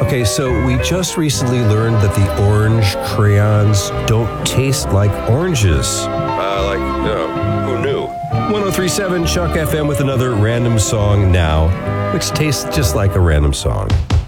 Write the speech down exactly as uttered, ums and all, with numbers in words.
Okay, so we just recently learned that the orange crayons don't taste like oranges. Uh, like, you know, who knew? one oh three point seven Chuck F M with another random song now, which tastes just like a random song.